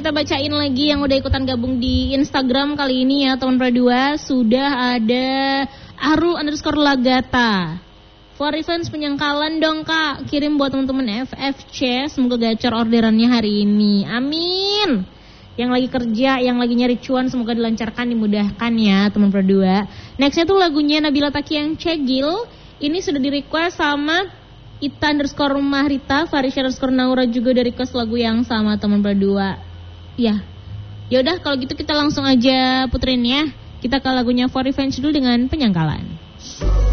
kita bacain lagi yang udah ikutan gabung di Instagram kali ini ya teman Pradua. Sudah ada Aru_Lagata. For Revenge penyangkalan dong kak, kirim buat teman-teman FFC. Semoga gacor orderannya hari ini, amin. Yang lagi kerja, yang lagi nyari cuan, semoga dilancarkan, dimudahkan ya teman Pradua. Nextnya tuh lagunya Nabila Taki yang Cegil. Ini sudah di request sama Ita_Mahrita, Farisha_Naura juga dari request lagu yang sama teman berdua. Ya. Yaudah kalau gitu kita langsung aja puterin ya. Kita ke lagunya For Revenge dulu dengan Penyangkalan.